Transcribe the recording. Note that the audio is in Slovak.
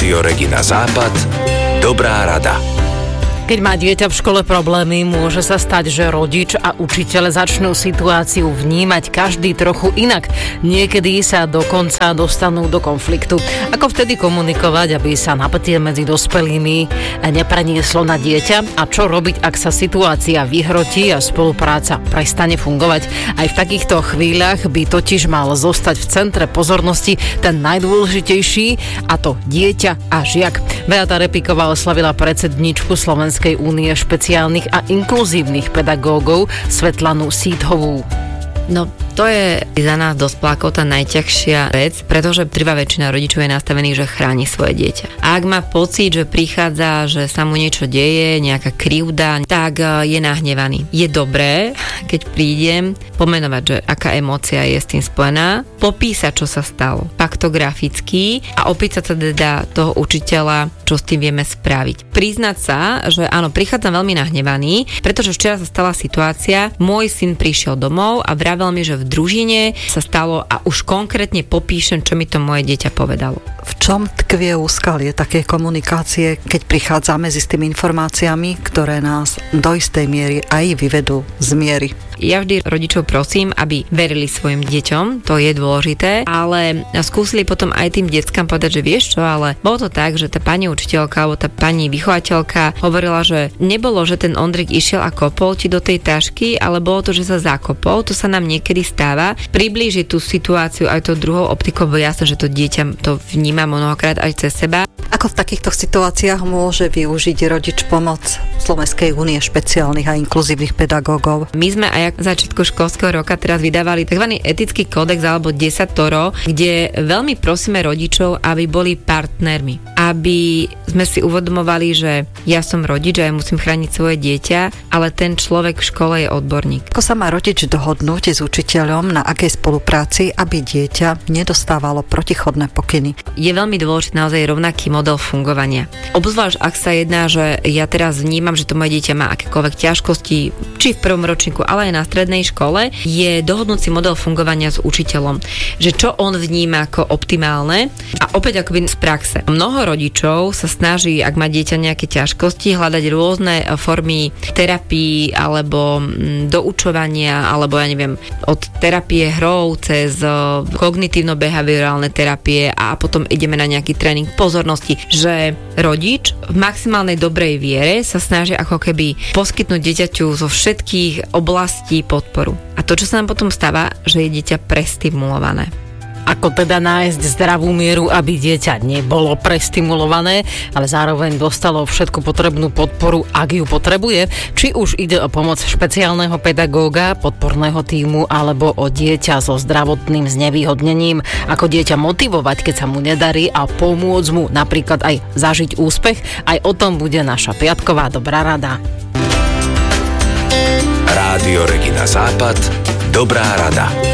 Rádio Regina Západ. Dobrá rada. Keď má dieťa v škole problémy, môže sa stať, že rodič a učiteľ začnú situáciu vnímať každý trochu inak. Niekedy sa dokonca dostanú do konfliktu. Ako vtedy komunikovať, aby sa napätie medzi dospelými neprenieslo na dieťa? A čo robiť, ak sa situácia vyhrotí a spolupráca prestane fungovať? Aj v takýchto chvíľach by totiž mal zostať v centre pozornosti ten najdôležitejší, a to dieťa a žiak. Beata Repíková oslavila predsedníčku Slovenskej únie špeciálnych a inkluzívnych pedagógov Svetlanu Síthovú. No, to je za nás dospelakov tá najťažšia vec, pretože trvá väčšina rodičov je nastavených, že chráni svoje dieťa. A ak má pocit, že prichádza, že sa mu niečo deje, nejaká krivda, tak je nahnevaný. Je dobré, keď prídem, pomenovať, že aká emócia je s tým spojená, popísať, čo sa stalo, faktograficky a opýtať sa teda toho učiteľa, čo s tým vieme spraviť. Priznať sa, že áno, prichádzam veľmi nahnevaný, pretože včera sa stala situácia, môj syn prišiel domov a vravel mi, že v družine sa stalo a už konkrétne popíšem, čo mi to moje dieťa povedalo. V čom tkvie úskalie také komunikácie, keď prichádzame s tými informáciami, ktoré nás do istej miery aj vyvedú z miery? Ja vždy rodičov prosím, aby verili svojim deťom, to je dôležité, ale skúsili potom aj tým deckám povedať, že vieš čo, ale bolo to tak, že tá pani učiteľka alebo tá pani vychovateľka hovorila, že nebolo, že ten Ondrik išiel a kopol ti do tej tašky, ale bolo to, že sa zakopol, to sa nám niekedy stáva. Priblížiť tú situáciu aj to druhou optikou, bo jasné, že to dieťa to vníma mnohokrát aj cez seba. Ako v takýchto situáciách môže využiť rodič pomoc Slovenskej únie špeciálnych a inkluzívnych pedagógov? My sme aj začiatku školského roka teraz vydávali tzv. Etický kódex alebo 10, kde veľmi prosíme rodičov, aby boli partnermi. Aby sme si uvedomovali, že ja som rodič a ja musím chrániť svoje dieťa, ale ten človek v škole je odborník. Ako sa má rodič dohodnúť s učiteľom, na akej spolupráci, aby dieťa nedostávalo protichodné pokyny? Je veľmi dôležitý naozaj rovnaký model fungovania. Obzvlášť, ak sa jedná, že ja teraz vnímam, že to moje dieťa má akékoľvek ťažkosti, či v prvom ročníku, ale aj na strednej škole, je dohodnúci model fungovania s učiteľom. Že čo on vníma ako optimálne a opäť akoby z praxe. Mnoho rodičov sa snaží, ak má dieťa nejaké ťažkosti, hľadať rôzne formy terapii alebo doučovania, alebo ja neviem, od terapie hrou cez kognitívno-behaviorálne terapie a potom ideme na nejaký tréning pozornosti, že rodič v maximálnej dobrej viere sa snaží ako keby poskytnúť dieťaťu zo všetkých oblastí podporu. A to, čo sa nám potom stáva, že je dieťa prestimulované. Ako teda nájsť zdravú mieru, aby dieťa nebolo prestimulované, ale zároveň dostalo všetku potrebnú podporu, ak ju potrebuje? Či už ide o pomoc špeciálneho pedagóga, podporného tímu, alebo o dieťa so zdravotným znevýhodnením? Ako dieťa motivovať, keď sa mu nedarí, a pomôcť mu napríklad aj zažiť úspech? Aj o tom bude naša piatková dobrá rada. Rádio Regina Západ. Dobrá rada.